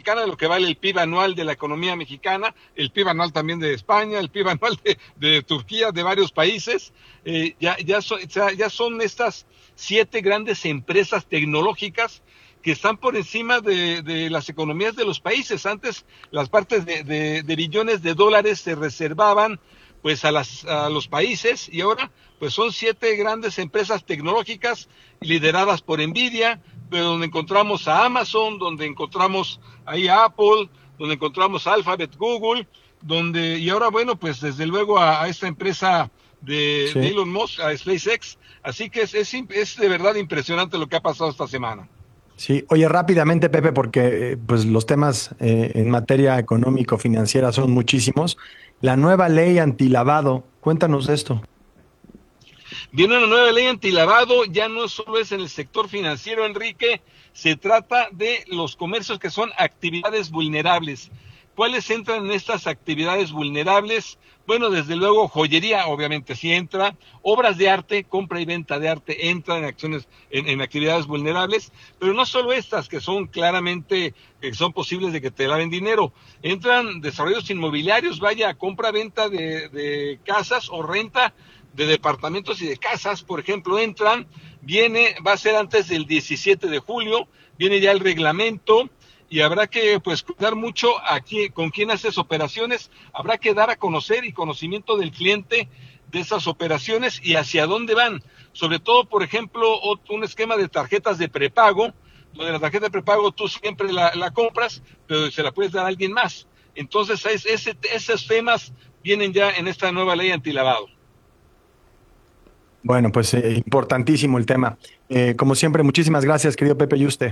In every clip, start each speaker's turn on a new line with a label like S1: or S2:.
S1: mexicana, de lo que vale el PIB anual de la economía mexicana, el PIB anual también de España, el PIB anual de Turquía, de varios países. Ya son estas 7 grandes empresas tecnológicas que están por encima de las economías de los países. Antes las partes de billones de dólares se reservaban pues a los países, y ahora pues son 7 grandes empresas tecnológicas lideradas por Nvidia, pero donde encontramos a Amazon, donde encontramos ahí a Apple, donde encontramos a Alphabet, Google, y ahora bueno, pues desde luego a esta empresa de Elon Musk, a SpaceX. Así que es de verdad impresionante lo que ha pasado esta semana.
S2: Sí, oye, rápidamente, Pepe, porque pues los temas en materia económico-financiera son muchísimos. La nueva ley antilavado, cuéntanos de esto.
S1: Viene una nueva ley antilavado, ya no solo es en el sector financiero, Enrique, se trata de los comercios que son actividades vulnerables. ¿Cuáles entran en estas actividades vulnerables? Bueno, desde luego joyería, obviamente sí entra, obras de arte, compra y venta de arte entran en actividades vulnerables, pero no solo estas que son claramente, son posibles de que te laven dinero, entran desarrollos inmobiliarios, vaya, compra-venta de casas o renta de departamentos y de casas, por ejemplo, va a ser antes del 17 de julio, viene ya el reglamento, y habrá que pues cuidar mucho aquí con quién haces operaciones, habrá que dar a conocer y conocimiento del cliente de esas operaciones y hacia dónde van, sobre todo, por ejemplo, un esquema de tarjetas de prepago, donde la tarjeta de prepago tú siempre la compras, pero se la puedes dar a alguien más. Entonces esos temas vienen ya en esta nueva ley antilavado.
S2: Bueno, pues importantísimo el tema. Como siempre, muchísimas gracias, querido Pepe Yuste.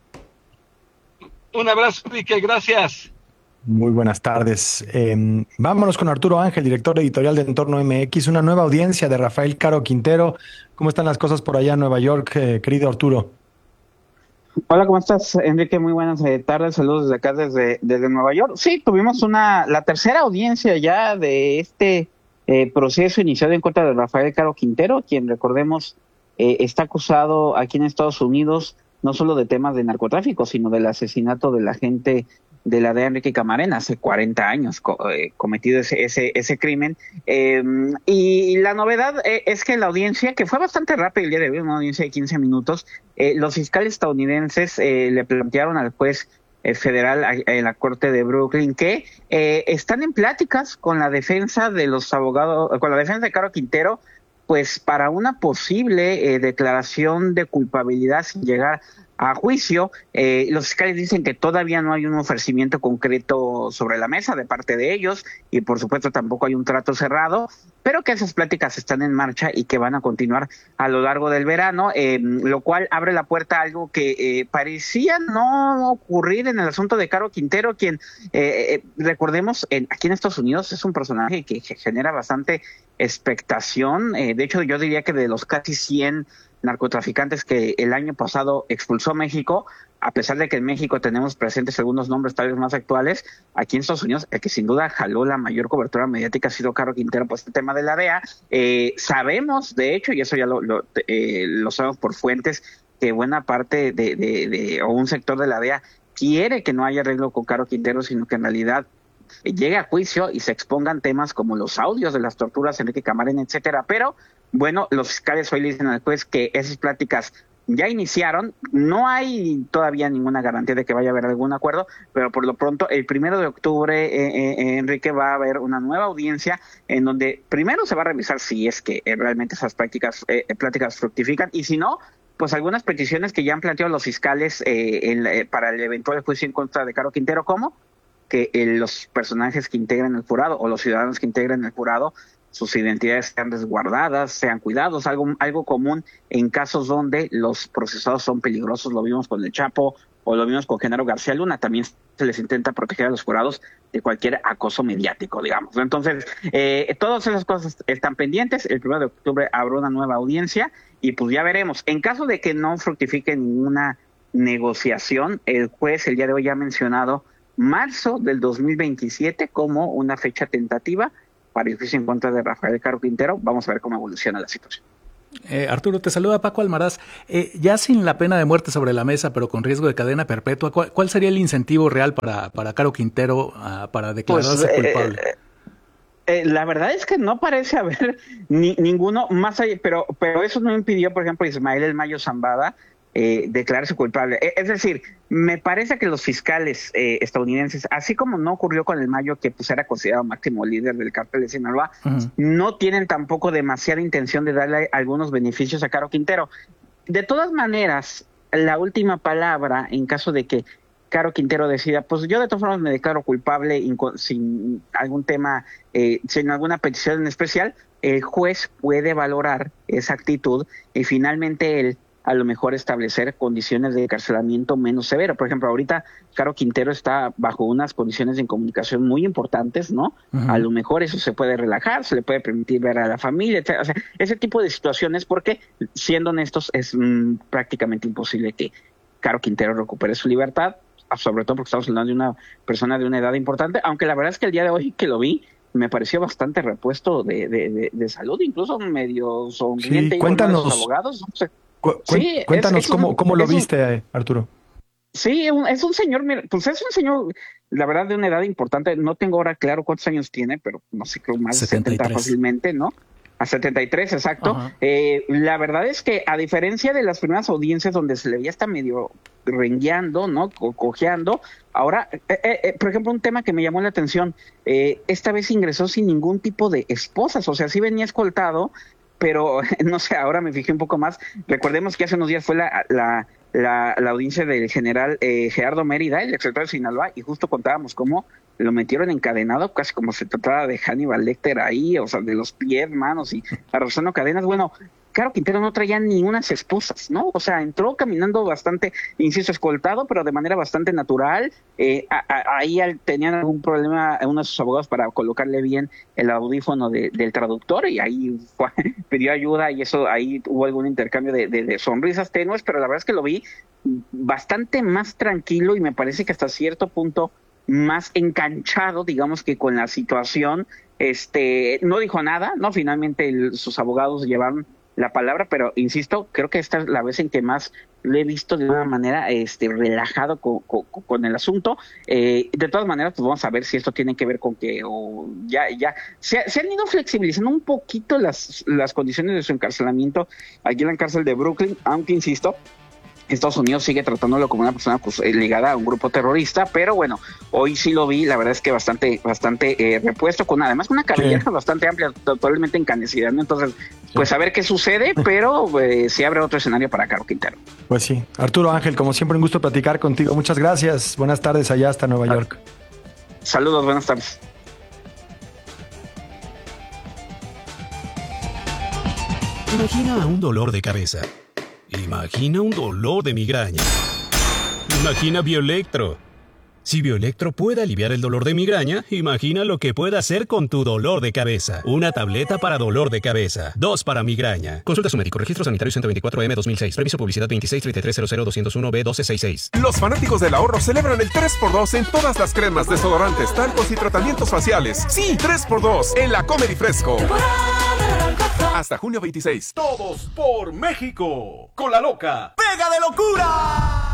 S1: Un abrazo, Enrique, gracias.
S2: Muy buenas tardes. Vámonos con Arturo Ángel, director editorial de Entorno MX, una nueva audiencia de Rafael Caro Quintero. ¿Cómo están las cosas por allá en Nueva York, querido Arturo?
S3: Hola, ¿cómo estás, Enrique? Muy buenas tardes, saludos desde acá, desde Nueva York. Sí, tuvimos la tercera audiencia ya de este proceso iniciado en contra de Rafael Caro Quintero, quien, recordemos, está acusado aquí en Estados Unidos no solo de temas de narcotráfico, sino del asesinato del agente de la DEA, Enrique Camarena, hace 40 años cometido ese crimen. Y la novedad es que la audiencia, que fue bastante rápida el día de hoy, una audiencia de 15 minutos, los fiscales estadounidenses le plantearon al juez federal en la Corte de Brooklyn que están en pláticas con la defensa de los abogados, con la defensa de Caro Quintero, pues para una posible declaración de culpabilidad sin llegar a juicio. Los fiscales dicen que todavía no hay un ofrecimiento concreto sobre la mesa de parte de ellos y por supuesto tampoco hay un trato cerrado, pero que esas pláticas están en marcha y que van a continuar a lo largo del verano, lo cual abre la puerta a algo que parecía no ocurrir en el asunto de Caro Quintero, quien, recordemos, aquí en Estados Unidos es un personaje que genera bastante expectación. De hecho, yo diría que de los casi 100 narcotraficantes que el año pasado expulsó México, a pesar de que en México tenemos presentes algunos nombres tal vez más actuales, aquí en Estados Unidos el que sin duda jaló la mayor cobertura mediática ha sido Caro Quintero por este tema de la DEA. Sabemos, de hecho, y eso ya lo sabemos por fuentes, que buena parte o un sector de la DEA quiere que no haya arreglo con Caro Quintero, sino que en realidad llegue a juicio y se expongan temas como los audios de las torturas de Enrique Camarena, etcétera. Pero bueno, los fiscales hoy le dicen al juez que esas pláticas ya iniciaron, no hay todavía ninguna garantía de que vaya a haber algún acuerdo, pero por lo pronto el 1 de octubre, Enrique, va a haber una nueva audiencia en donde primero se va a revisar si es que realmente esas pláticas fructifican, y si no, pues algunas peticiones que ya han planteado los fiscales para el eventual juicio en contra de Caro Quintero, como que los personajes que integran el jurado o los ciudadanos que integran el jurado, sus identidades sean resguardadas, sean cuidados, algo común en casos donde los procesados son peligrosos. Lo vimos con el Chapo o lo vimos con Genaro García Luna. También se les intenta proteger a los jurados de cualquier acoso mediático, digamos. Entonces, todas esas cosas están pendientes. El 1 de octubre habrá una nueva audiencia y pues ya veremos. En caso de que no fructifique ninguna negociación, el juez el día de hoy ha mencionado marzo del 2027 como una fecha tentativa para el juicio en contra de Rafael Caro Quintero. Vamos a ver cómo evoluciona la situación.
S4: Arturo, te saluda Paco Almaraz. Ya sin la pena de muerte sobre la mesa, pero con riesgo de cadena perpetua, ¿cuál sería el incentivo real para Caro Quintero para declararse culpable?
S3: La verdad es que no parece haber ninguno más allá, pero eso no impidió, por ejemplo, Ismael El Mayo Zambada declararse culpable. Es decir, me parece que los fiscales estadounidenses, así como no ocurrió con El Mayo, que pues era considerado máximo líder del cártel de Sinaloa, no tienen tampoco demasiada intención de darle algunos beneficios a Caro Quintero. De todas maneras, la última palabra, en caso de que Caro Quintero decida, pues yo de todas formas me declaro culpable sin algún tema, sin alguna petición en especial, el juez puede valorar esa actitud y finalmente él a lo mejor establecer condiciones de encarcelamiento menos severo. Por ejemplo, ahorita Caro Quintero está bajo unas condiciones de incomunicación muy importantes, ¿no? A lo mejor eso se puede relajar, se le puede permitir ver a la familia, etc. O sea, ese tipo de situaciones, porque siendo honestos es prácticamente imposible que Caro Quintero recupere su libertad, sobre todo porque estamos hablando de una persona de una edad importante, aunque la verdad es que el día de hoy que lo vi, me pareció bastante repuesto de salud, incluso medio sonriente.
S2: Sí, cuéntanos.
S3: Los abogados, no sé.
S2: Cuéntanos cómo lo viste, Arturo.
S3: Sí, es un señor, pues es un señor, la verdad, de una edad importante. No tengo ahora claro cuántos años tiene, pero no sé, creo más de 70 fácilmente, ¿no? A 73, exacto. La verdad es que, a diferencia de las primeras audiencias donde se le veía hasta medio rengueando, ¿no? Cojeando, ahora, por ejemplo, un tema que me llamó la atención, esta vez ingresó sin ningún tipo de esposas, o sea, sí venía escoltado, pero no sé, ahora me fijé un poco más. Recordemos que hace unos días fue la audiencia del general Gerardo Mérida, el exsecretario de Sinaloa, y justo contábamos cómo lo metieron encadenado, casi como se trataba de Hannibal Lecter ahí, o sea, de los pies, manos y arrastrando cadenas. Bueno, Caro Quintero no traía ni unas esposas, ¿no? O sea, entró caminando bastante, insisto, escoltado, pero de manera bastante natural. Ahí tenían algún problema uno de sus abogados para colocarle bien el audífono del traductor, y ahí pidió ayuda, y eso ahí hubo algún intercambio de sonrisas tenues, pero la verdad es que lo vi bastante más tranquilo y me parece que hasta cierto punto más enganchado, digamos, que con la situación. No dijo nada, ¿no? Finalmente sus abogados llevaron la palabra, pero insisto, creo que esta es la vez en que más lo he visto de una manera relajado con el asunto. De todas maneras, pues vamos a ver si esto tiene que ver con que ya se han ido flexibilizando un poquito las condiciones de su encarcelamiento aquí en la cárcel de Brooklyn, aunque insisto, Estados Unidos sigue tratándolo como una persona pues, ligada a un grupo terrorista, pero bueno, hoy sí lo vi, la verdad es que bastante repuesto, además con una cabellera bastante amplia, totalmente encanecida, ¿no? Entonces, pues a ver qué sucede, pero sí abre otro escenario para Caro Quintero.
S2: Pues sí. Arturo Ángel, como siempre, un gusto platicar contigo. Muchas gracias. Buenas tardes allá hasta Nueva York.
S3: Saludos, buenas tardes.
S5: Imagina un dolor de cabeza. Imagina un dolor de migraña. Imagina Bioelectro. Si Bioelectro puede aliviar el dolor de migraña, imagina lo que puede hacer con tu dolor de cabeza. Una tableta para dolor de cabeza. 2 para migraña. Consulta a su médico. Registro sanitario 124M 2006. Previso publicidad 2633000201B1266.
S6: Los fanáticos del ahorro celebran el 3x2 en todas las cremas, desodorantes, talcos y tratamientos faciales. Sí, 3x2 en la Comedy Fresco. Hasta junio 26.
S7: Todos por México. Con la loca. ¡Pega de locura!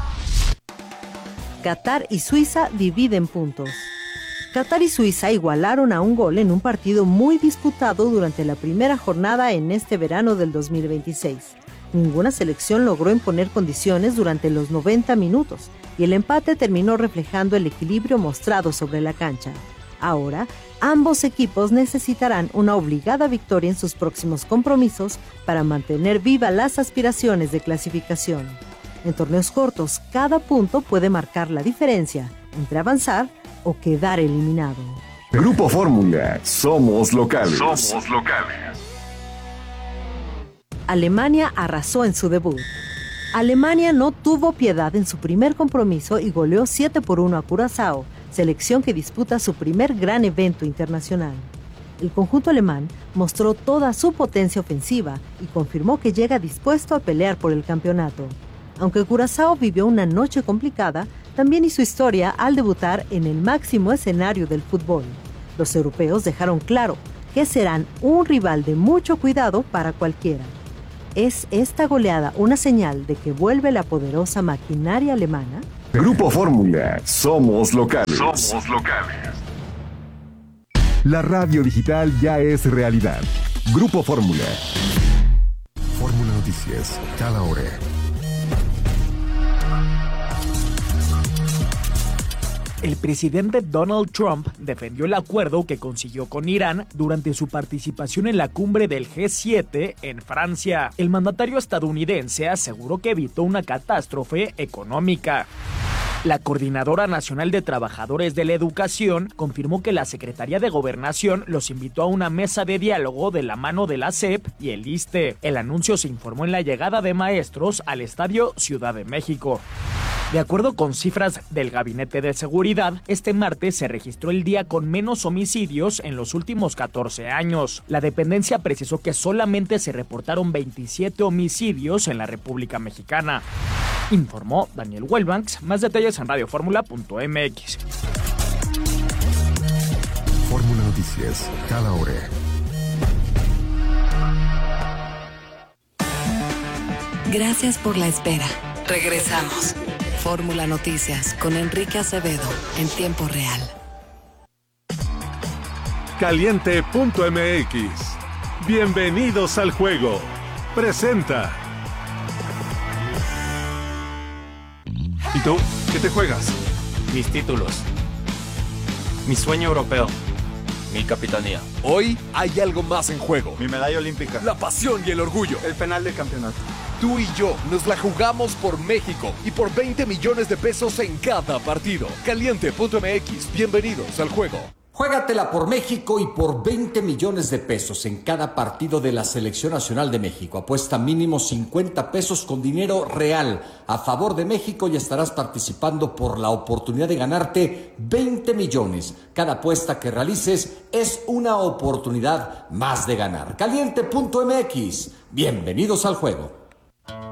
S8: Qatar y Suiza dividen puntos. Qatar y Suiza igualaron a un gol en un partido muy disputado durante la primera jornada en este verano del 2026. Ninguna selección logró imponer condiciones durante los 90 minutos y el empate terminó reflejando el equilibrio mostrado sobre la cancha. Ahora, ambos equipos necesitarán una obligada victoria en sus próximos compromisos para mantener vivas las aspiraciones de clasificación. En torneos cortos, cada punto puede marcar la diferencia entre avanzar o quedar eliminado.
S7: Grupo Fórmula. Somos locales.
S8: Alemania arrasó en su debut. Alemania no tuvo piedad en su primer compromiso y goleó 7-1 a Curazao, selección que disputa su primer gran evento internacional. El conjunto alemán mostró toda su potencia ofensiva y confirmó que llega dispuesto a pelear por el campeonato. Aunque Curazao vivió una noche complicada, también hizo historia al debutar en el máximo escenario del fútbol. Los europeos dejaron claro que serán un rival de mucho cuidado para cualquiera. ¿Es esta goleada una señal de que vuelve la poderosa maquinaria alemana?
S9: Grupo Fórmula, somos locales. La radio digital ya es realidad. Grupo Fórmula. Fórmula Noticias, cada hora.
S10: El presidente Donald Trump defendió el acuerdo que consiguió con Irán durante su participación en la cumbre del G7 en Francia. El mandatario estadounidense aseguró que evitó una catástrofe económica. La Coordinadora Nacional de Trabajadores de la Educación confirmó que la Secretaría de Gobernación los invitó a una mesa de diálogo de la mano de la SEP y el ISSSTE. El anuncio se informó en la llegada de maestros al Estadio Ciudad de México. De acuerdo con cifras del Gabinete de Seguridad, este martes se registró el día con menos homicidios en los últimos 14 años. La dependencia precisó que solamente se reportaron 27 homicidios en la República Mexicana. Informó Daniel Wellbanks. Más detalles en radioformula.mx.
S9: Fórmula Noticias, cada hora.
S11: Gracias por la espera. Regresamos. Fórmula Noticias con Enrique Acevedo en tiempo real.
S12: Caliente.mx. Bienvenidos al juego. Presenta.
S13: ¿Y tú?
S12: ¿Qué te juegas?
S13: Mis títulos. Mi sueño europeo. Mi capitanía.
S14: Hoy hay algo más en juego.
S15: Mi medalla olímpica.
S14: La pasión y el orgullo.
S15: El penal de campeonato.
S14: Tú y yo nos la jugamos por México y por 20 millones de pesos en cada partido. Caliente.mx. Bienvenidos al juego.
S16: Juégatela por México y por 20 millones de pesos en cada partido de la Selección Nacional de México. Apuesta mínimo 50 pesos con dinero real a favor de México y estarás participando por la oportunidad de ganarte 20 millones. Cada apuesta que realices es una oportunidad más de ganar. Caliente.mx. Bienvenidos al juego.